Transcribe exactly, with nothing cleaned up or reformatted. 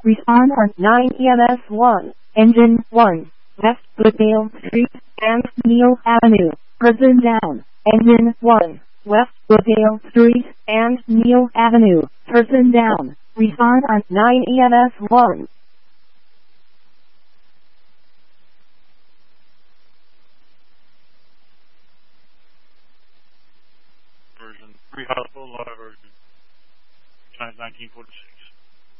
Respond on nine E M S one, Engine one, West Woodvale Street and Neal Avenue. Person down. Engine one, West Woodvale Street and Neal Avenue. Person down. Respond on nine E M S one. Version three hospital, live version times nineteen forty-six.